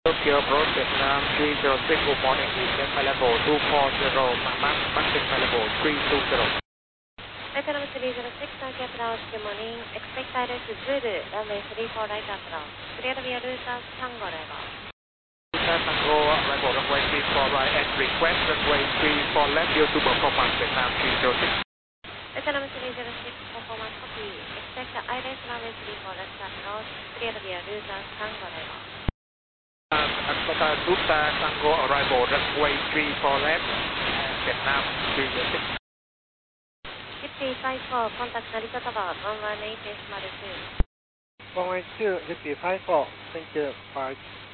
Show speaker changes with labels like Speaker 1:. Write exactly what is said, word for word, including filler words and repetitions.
Speaker 1: Tokyo approach Vietnam three zero six, good morning, descent my level two four zero, max maxing my level three two zero.
Speaker 2: Vietnam three zero six, Tokyo approach, good morning, expect direct to Zulu, runway three four right approach, clear via Luton, Tango level.
Speaker 1: Tango, level runway three four right and request runway three four left, due to performance Vietnam three zero six.
Speaker 2: Vietnam three zero six, performance copy, expect the I L S runway three four left approach, clear via Luton, Tango level.
Speaker 1: Akota Duta Tango arrival runway three four left, Vietnam three zero six.
Speaker 2: Yippee five four, contact Narita Tower, one one eight decimal two.
Speaker 3: one one two, Yippee five four, thank you, bye.